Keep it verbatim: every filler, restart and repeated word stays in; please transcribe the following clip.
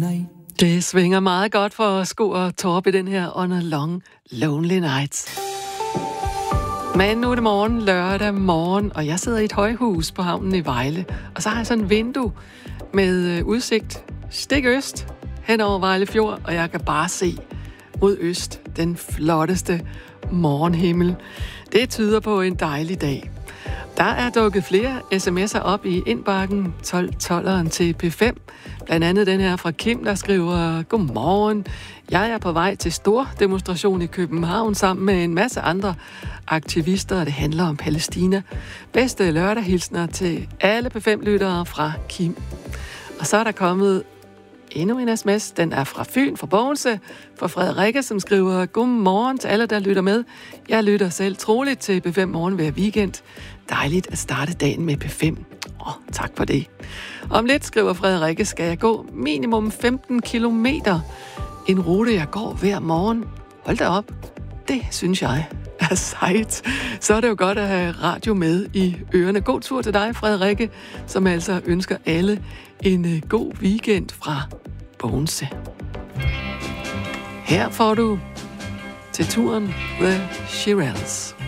Det svinger meget godt for Sko og Torp i den her On a Long Lonely Night. Men nu er det morgen, lørdag morgen, og jeg sidder i et højhus på havnen i Vejle. Og så har jeg sådan et vindue med udsigt stik øst hen over Vejle Fjord, og jeg kan bare se mod øst den flotteste morgenhimmel. Det tyder på en dejlig dag. Der er dukket flere sms'er op i indbakken tolv tolveren til P fem. Blandt andet den her fra Kim, der skriver: Godmorgen. Jeg er på vej til stor demonstration i København sammen med en masse andre aktivister, og det handler om Palæstina. Bedste lørdagshilsner til alle P fem-lyttere fra Kim. Og så er der kommet endnu en sms. Den er fra Fyn, fra Bogense, fra Frederikke, som skriver: Godmorgen til alle, der lytter med. Jeg lytter selv troligt til P fem Morgen hver weekend. Dejligt at starte dagen med P fem. Åh, oh, tak for det. Om lidt, skriver Frederikke, skal jeg gå minimum femten kilometer. En rute, jeg går hver morgen. Hold da op. Det synes jeg er sejt. Så er det jo godt at have radio med i ørerne. God tur til dig, Frederikke, som altså ønsker alle en god weekend fra Bogense. Her får du til turen The Shirelles.